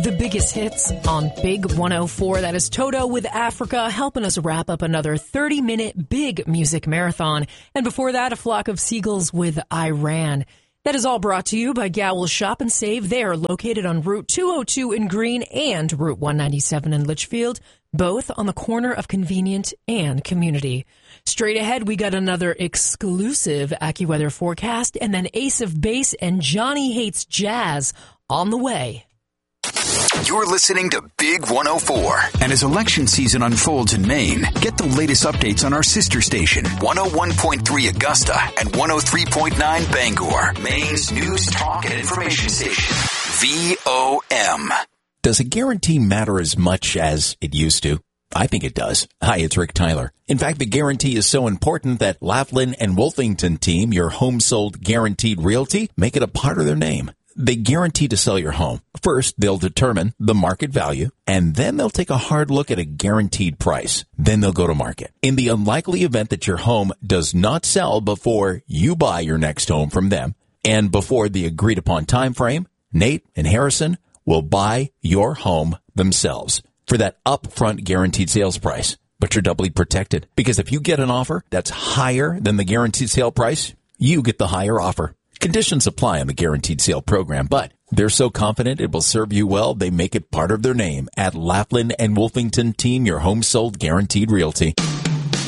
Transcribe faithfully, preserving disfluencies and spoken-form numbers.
The biggest hits on Big one oh four. That is Toto with Africa, helping us wrap up another thirty-minute big music marathon. And before that, a flock of seagulls with Iran. That is all brought to you by Gowl Shop and Save. They are located on Route two oh two in Greene and Route one ninety-seven in Litchfield, both on the corner of convenient and community. Straight ahead, we got another exclusive AccuWeather forecast, and then Ace of Base and Johnny Hates Jazz on the way. You're listening to Big one oh four. And as election season unfolds in Maine, get the latest updates on our sister station, one oh one point three Augusta and one oh three point nine Bangor, Maine's news, talk, and information station. V O M. Does a guarantee matter as much as it used to? I think it does. Hi, it's Rick Tyler. In fact, the guarantee is so important that Laughlin and Wolfington Team, your home sold guaranteed realty, make it a part of their name. They guarantee to sell your home. First, they'll determine the market value, and then they'll take a hard look at a guaranteed price. Then they'll go to market. In the unlikely event that your home does not sell before you buy your next home from them, and before the agreed upon time frame, Nate and Harrison will buy your home themselves for that upfront guaranteed sales price. But you're doubly protected, because if you get an offer that's higher than the guaranteed sale price, you get the higher offer. Conditions apply on the guaranteed sale program, but they're so confident it will serve you well, they make it part of their name at Laughlin and Wolfington Team, your home sold guaranteed realty.